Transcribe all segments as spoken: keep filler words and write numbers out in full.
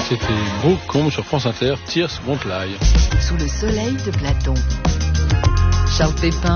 C'était Brooke Combe sur France Inter, Tears Won't Lie. Sous le soleil de Platon. Charles Pépin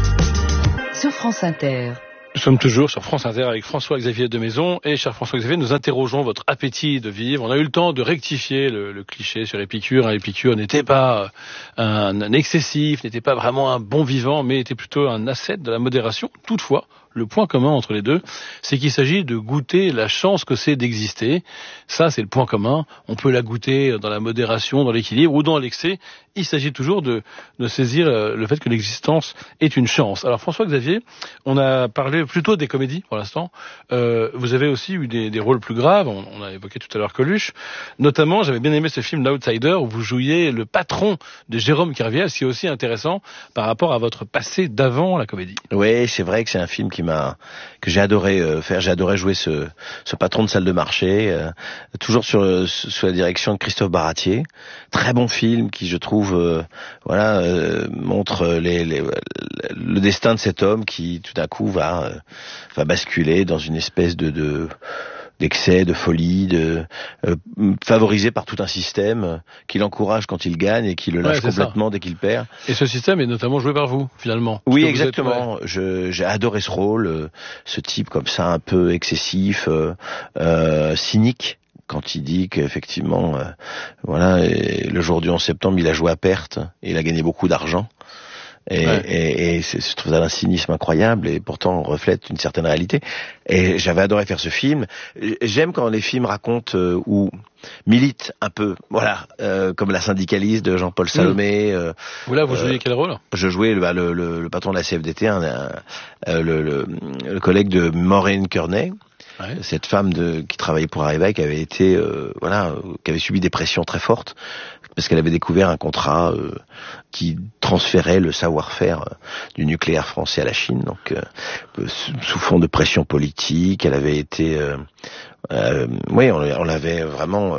sur France Inter. Nous sommes toujours sur France Inter avec François-Xavier de Maison. Et cher François-Xavier, nous interrogeons votre appétit de vivre. On a eu le temps de rectifier le, le cliché sur Épicure. Épicure n'était pas un, un excessif, n'était pas vraiment un bon vivant, mais était plutôt un ascète de la modération. Toutefois, le point commun entre les deux, c'est qu'il s'agit de goûter la chance que c'est d'exister. Ça, c'est le point commun. On peut la goûter dans la modération, dans l'équilibre ou dans l'excès. Il s'agit toujours de, de saisir le fait que l'existence est une chance. Alors François-Xavier, on a parlé plutôt des comédies pour l'instant. Euh, vous avez aussi eu des, des rôles plus graves. On, on a évoqué tout à l'heure Coluche. Notamment, j'avais bien aimé ce film L'Outsider où vous jouiez le patron de Jérôme Kerviel, ce qui est aussi intéressant par rapport à votre passé d'avant la comédie. Oui, c'est vrai que c'est un film qui m'a que j'ai adoré euh, faire. J'ai adoré jouer ce, ce patron de salle de marché, euh, toujours sur euh, sous la direction de Christophe Baratier. Très bon film qui, je trouve, euh, voilà, euh, montre les, les, le destin de cet homme qui, tout d'un coup, va euh, va basculer dans une espèce de, de d'excès, de folie, de euh, favorisé par tout un système qui l'encourage quand il gagne et qui le lâche ouais, complètement ça. Dès qu'il perd. Et ce système est notamment joué par vous, finalement. Oui, exactement. Êtes, ouais. Je, j'ai adoré ce rôle, euh, ce type comme ça, un peu excessif, euh, euh, cynique. Quand il dit qu'effectivement, euh, voilà, et le jour du onze septembre, il a joué à perte et il a gagné beaucoup d'argent. Et, ouais. et, et c'est, je trouve ça un cynisme incroyable et pourtant on reflète une certaine réalité. Et j'avais adoré faire ce film. J'aime quand les films racontent euh, ou militent un peu, voilà, euh, comme La syndicaliste de Jean-Paul Salomé. Mmh. Euh, vous là, vous jouiez euh, quel rôle? Je jouais bah, le, le, le patron de la C F D T, hein, euh, le, le, le collègue de Maureen Kearney. Ouais. Cette femme de, qui travaillait pour Arriva et qui avait été, euh, voilà, euh, qui avait subi des pressions très fortes parce qu'elle avait découvert un contrat euh, qui transférait le savoir-faire euh, du nucléaire français à la Chine. Donc, euh, sous fond de pression politique, elle avait été, euh, euh, oui, on, on l'avait vraiment euh,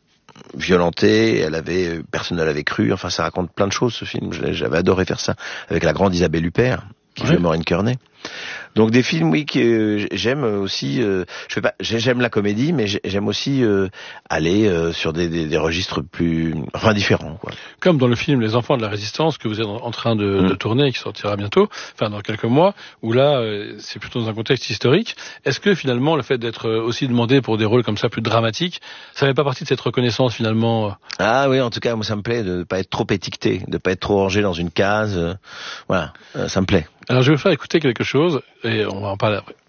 violentée. Elle avait, personne ne l'avait cru. Enfin, ça raconte plein de choses ce film. J'avais adoré faire ça avec la grande Isabelle Huppert qui ouais. jouait Maureen Kearney. Donc des films, oui, que euh, j'aime aussi. Euh, je fais pas, j'aime la comédie, mais j'aime aussi euh, aller euh, sur des, des, des registres plus, enfin différents, quoi. Comme dans le film Les Enfants de la Résistance que vous êtes en train de, mmh. de tourner et qui sortira bientôt, enfin dans quelques mois, où là euh, c'est plutôt dans un contexte historique. Est-ce que finalement le fait d'être aussi demandé pour des rôles comme ça plus dramatiques, ça fait pas partie de cette reconnaissance finalement? Ah oui, en tout cas moi ça me plaît de pas être trop étiqueté, de pas être trop rangé dans une case. Euh, voilà, euh, ça me plaît. Alors je vais vous faire écouter quelque chose et on va en parler après.